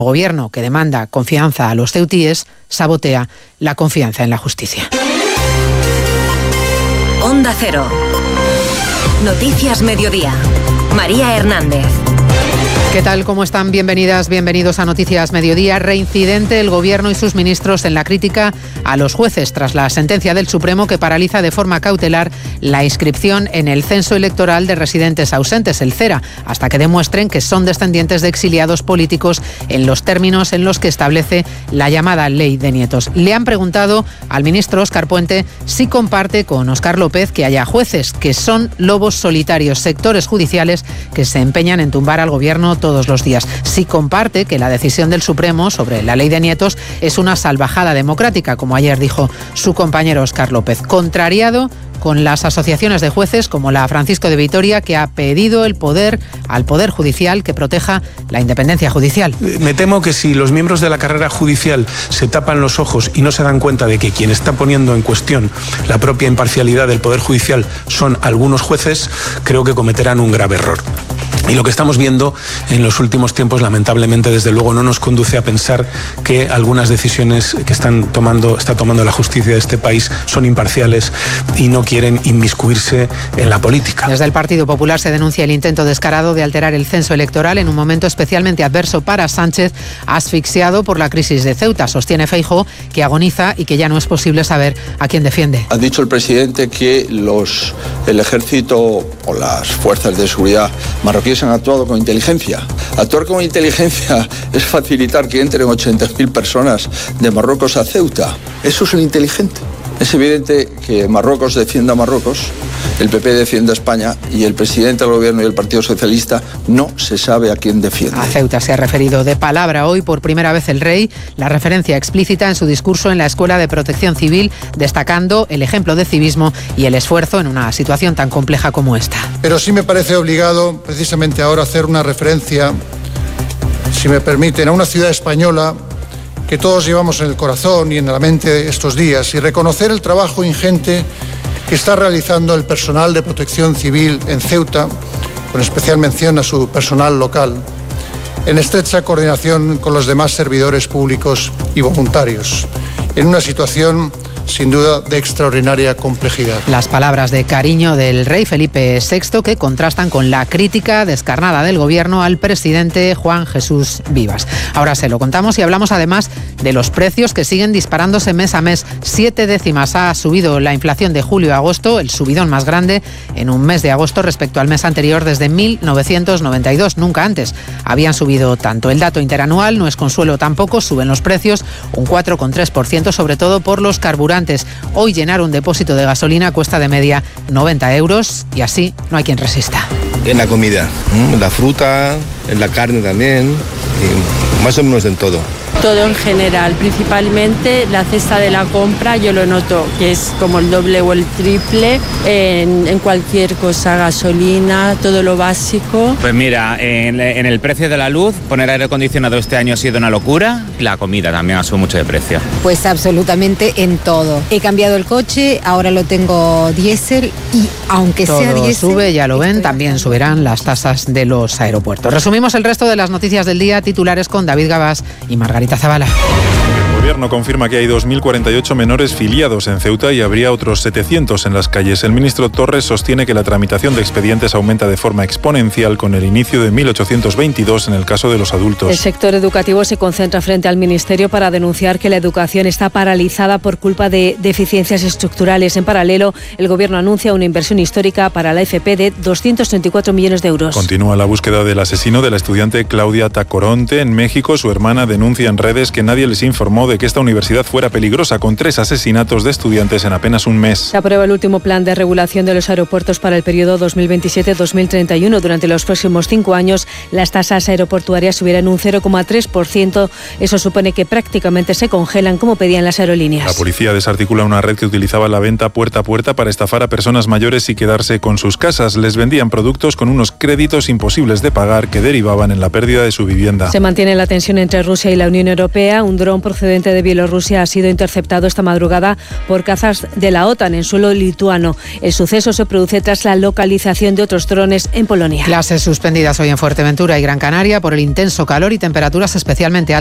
Gobierno que demanda confianza a los ceutíes sabotea la confianza en la justicia. Onda Cero. Noticias Mediodía. María Hernández. ¿Qué tal? ¿Cómo están? Bienvenidas, bienvenidos a Noticias Mediodía. Reincidente el Gobierno y sus ministros en la crítica a los jueces tras la sentencia del Supremo que paraliza de forma cautelar la inscripción en el censo electoral de residentes ausentes, el CERA, hasta que demuestren que son descendientes de exiliados políticos en los términos en los que establece la llamada Ley de Nietos. Le han preguntado al ministro Óscar Puente si comparte con Óscar López que haya jueces que son lobos solitarios, sectores judiciales que se empeñan en tumbar al Gobierno todos los días. Si comparte que la decisión del Supremo sobre la Ley de Nietos es una salvajada democrática, como ayer dijo su compañero Óscar López, contrariado con las asociaciones de jueces como la Francisco de Vitoria, que ha pedido al Poder Judicial que proteja la independencia judicial. Me temo que si los miembros de la carrera judicial se tapan los ojos y no se dan cuenta de que quien está poniendo en cuestión la propia imparcialidad del Poder Judicial son algunos jueces, creo que cometerán un grave error. Y lo que estamos viendo en los últimos tiempos, lamentablemente, desde luego, no nos conduce a pensar que algunas decisiones que está tomando la justicia de este país son imparciales y no quieren inmiscuirse en la política. Desde el Partido Popular se denuncia el intento descarado de alterar el censo electoral en un momento especialmente adverso para Sánchez, asfixiado por la crisis de Ceuta. Sostiene Feijóo que agoniza y que ya no es posible saber a quién defiende. Ha dicho el presidente que el ejército o las fuerzas de seguridad marroquíes han actuado con inteligencia. Actuar con inteligencia es facilitar que entren 80.000 personas de Marruecos a Ceuta. Eso es lo inteligente. Es evidente que Marruecos defiende a Marruecos, el PP defiende a España y el presidente del Gobierno y el Partido Socialista no se sabe a quién defiende. A Ceuta se ha referido de palabra hoy por primera vez el rey, la referencia explícita en su discurso en la Escuela de Protección Civil, destacando el ejemplo de civismo y el esfuerzo en una situación tan compleja como esta. Pero sí me parece obligado, precisamente ahora, hacer una referencia, si me permiten, a una ciudad española que todos llevamos en el corazón y en la mente estos días, y reconocer el trabajo ingente que está realizando el personal de protección civil en Ceuta, con especial mención a su personal local, en estrecha coordinación con los demás servidores públicos y voluntarios, en una situación sin duda de extraordinaria complejidad. Las palabras de cariño del rey Felipe VI que contrastan con la crítica descarnada del Gobierno al presidente Juan Jesús Vivas. Ahora se lo contamos y hablamos además de los precios que siguen disparándose mes a mes. 7 décimas ha subido la inflación de julio a agosto, el subidón más grande en un mes de agosto respecto al mes anterior desde 1992. Nunca antes habían subido tanto. El dato interanual no es consuelo tampoco, suben los precios un 4,3%, sobre todo por los carburantes. Hoy llenar un depósito de gasolina cuesta de media 90 euros y así no hay quien resista. En la comida, la fruta, en la carne también, y más o menos en todo. Todo en general, principalmente la cesta de la compra, yo lo noto que es como el doble o el triple en cualquier cosa, gasolina, todo lo básico. Pues mira, en el precio de la luz, poner aire acondicionado este año ha sido una locura y la comida también ha subido mucho de precio. Pues absolutamente en todo. He cambiado el coche, ahora lo tengo diésel y aunque todo sea diésel... sube, ya lo ven, también subirán las tasas de los aeropuertos. Resumimos el resto de las noticias del día, titulares con David Gabás y Margarita Zavala. El Gobierno confirma que hay 2.048 menores filiados en Ceuta y habría otros 700 en las calles. El ministro Torres sostiene que la tramitación de expedientes aumenta de forma exponencial con el inicio de 1.822 en el caso de los adultos. El sector educativo se concentra frente al Ministerio para denunciar que la educación está paralizada por culpa de deficiencias estructurales. En paralelo, el Gobierno anuncia una inversión histórica para la FP de 234 millones de euros. Continúa la búsqueda del asesino de la estudiante Claudia Tacoronte. En México, su hermana denuncia en redes que nadie les informó de que esta universidad fuera peligrosa, con 3 asesinatos de estudiantes en apenas un mes. Se aprueba el último plan de regulación de los aeropuertos para el periodo 2027-2031. Durante los próximos 5 años, las tasas aeroportuarias subirán un 0,3%. Eso supone que prácticamente se congelan, como pedían las aerolíneas. La policía desarticula una red que utilizaba la venta puerta a puerta para estafar a personas mayores y quedarse con sus casas. Les vendían productos con unos créditos imposibles de pagar que derivaban en la pérdida de su vivienda. Se mantiene la tensión entre Rusia y la Unión Europea. Un dron procedente procedente de Bielorrusia ha sido interceptado esta madrugada por cazas de la OTAN en suelo lituano. El suceso se produce tras la localización de otros drones en Polonia. Clases suspendidas hoy en Fuerteventura y Gran Canaria por el intenso calor y temperaturas especialmente altas